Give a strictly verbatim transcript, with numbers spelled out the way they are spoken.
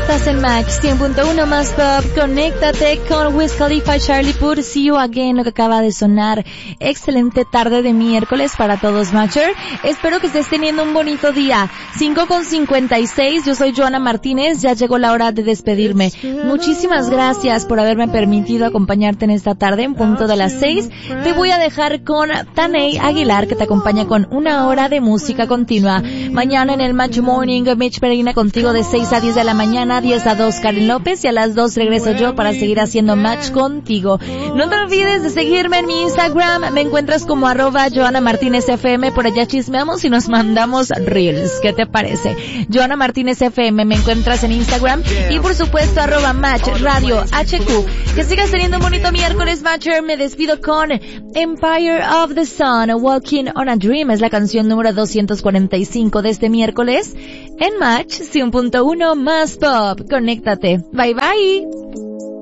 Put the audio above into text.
Estás en Match cien punto uno más Pop. Conéctate con Wiz Khalifa, Charlie Puth, See You Again, lo que acaba de sonar. Excelente tarde de miércoles para todos, Matcher. Espero que estés teniendo un bonito día. cinco con cincuenta y seis, yo soy Joana Martínez, ya llegó la hora de despedirme. Muchísimas gracias por haberme permitido acompañarte en esta tarde en punto de las seis. Te voy a dejar con Taney Aguilar, que te acompaña con una hora de música continua. Mañana en el Match Morning, Mitch Pereira contigo de seis a diez de la mañana, diez a dos Karen López, y a las dos regreso yo para seguir haciendo match contigo. No te olvides de seguirme en mi Instagram, me encuentras como arroba Joana Martínez F M, por allá chismeamos y nos mandamos reels. ¿Qué te parece? Joana Martínez F M, me encuentras en Instagram, y por supuesto arroba Match Radio H Q. Que sigas teniendo un bonito miércoles, Matcher. Me despido con Empire of the Sun, Walking on a Dream, es la canción número doscientos cuarenta y cinco de este miércoles en Match cien punto uno más Pop. Conéctate. Bye bye.